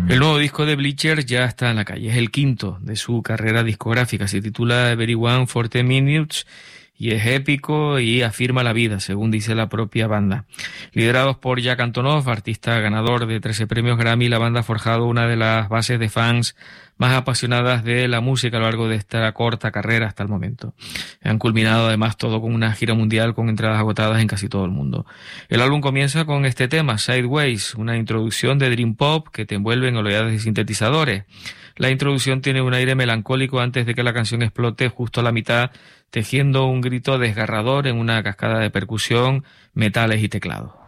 El nuevo disco de Bleacher ya está en la calle, es el quinto de su carrera discográfica, se titula Everyone for 10 Minutes y es épico y afirma la vida, según dice la propia banda. Liderados por Jack Antonoff, artista ganador de 13 premios Grammy, la banda ha forjado una de las bases de fans más apasionadas de la música a lo largo de esta corta carrera hasta el momento. Han culminado además todo con una gira mundial con entradas agotadas en casi todo el mundo. El álbum comienza con este tema, Sideways, una introducción de Dream Pop que te envuelve en oleadas de sintetizadores. La introducción tiene un aire melancólico antes de que la canción explote justo a la mitad, tejiendo un grito desgarrador en una cascada de percusión, metales y teclados.